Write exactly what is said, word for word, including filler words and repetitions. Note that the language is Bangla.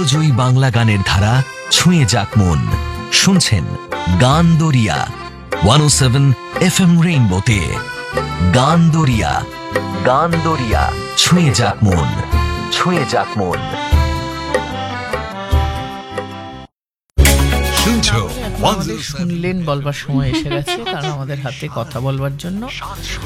জয়ী বাংলা গানের ধারা ছুঁয়ে যাক মন। শুনছেন গান দরিয়া ওয়ান ও সেভেন এফ এম রেইনবোতে। গান দরিয়া, গান দরিয়া ছুঁয়ে যাক মন, ছুঁয়ে যাক মন। আমাদের শুনলেন বলবার সময় এসে গেছে, কারণ আমাদের হাতে কথা বলবার জন্য